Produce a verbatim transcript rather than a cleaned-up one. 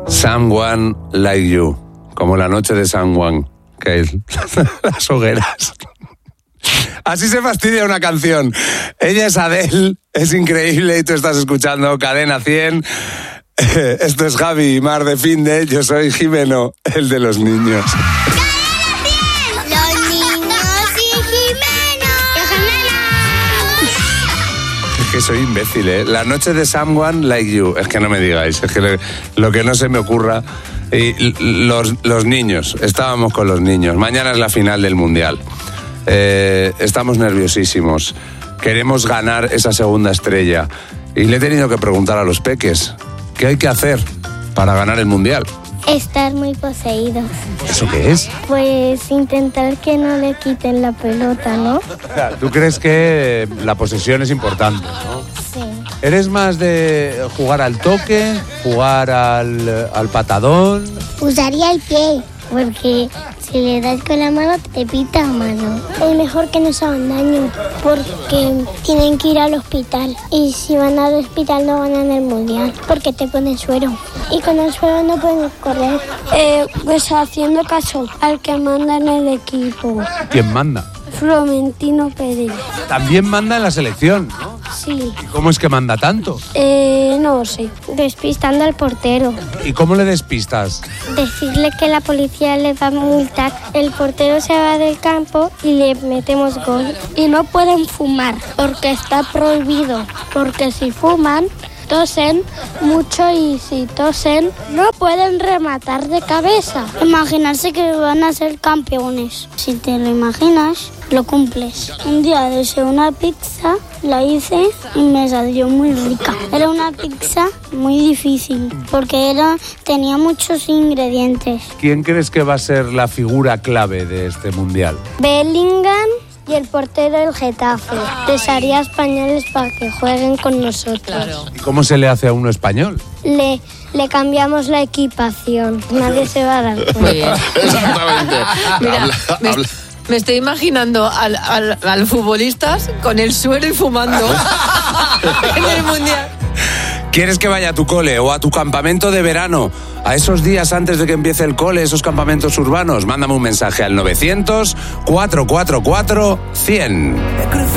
Someone Like You, como la noche de San Juan, que es las hogueras. Así se fastidia una canción. Ella es Adele, es increíble y tú estás escuchando Cadena cien. Esto es Javi y Mar de Finde, yo soy Jimeno, el de los niños. Que soy imbécil, ¿eh? La noche de Someone Like You. Es que no me digáis, es que le, lo que no se me ocurra. Y los, los niños, estábamos con los niños. Mañana es la final del Mundial. Eh, estamos nerviosísimos. Queremos ganar esa segunda estrella. Y le he tenido que preguntar a los peques, ¿qué hay que hacer para ganar el Mundial? Estar muy poseídos. ¿Eso qué es? Pues intentar que no le quiten la pelota, ¿no? Claro, ¿tú crees que la posesión es importante, no? Sí. ¿Eres más de jugar al toque, jugar al, al patadón? Usaría el pie, porque si le das con la mano te pita a mano. Es mejor que no se hagan daño, porque tienen que ir al hospital. Y si van al hospital no van en el Mundial, porque te ponen suero. Y con el suero no pueden correr. Eh, pues haciendo caso al que manda en el equipo. ¿Quién manda? Florentino Pérez. También manda en la selección, ¿no? Sí. ¿Y cómo es que manda tanto? Eh, no sé. Despistando al portero. ¿Y cómo le despistas? Decirle que la policía le va a multar. El portero se va del campo y le metemos gol. Y no pueden fumar porque está prohibido. Porque si fuman, tosen mucho y si tosen, no pueden rematar de cabeza. Imaginarse que van a ser campeones. Si te lo imaginas, lo cumples. Un día deseo una pizza, la hice y me salió muy rica. Era una pizza muy difícil porque era, tenía muchos ingredientes. ¿Quién crees que va a ser la figura clave de este Mundial? Bellingham y el portero del Getafe. Les haría españoles para que jueguen con nosotros. Claro. ¿Y cómo se le hace a uno español? Le, le cambiamos la equipación. Nadie se va a dar cuenta. Muy bien. Exactamente. Mira, habla, me, habla. me estoy imaginando al, al, al futbolistas con el suero y fumando en el Mundial. ¿Quieres que vaya a tu cole o a tu campamento de verano? A esos días antes de que empiece el cole, esos campamentos urbanos, mándame un mensaje al novecientos, cuatrocientos cuarenta y cuatro, cien.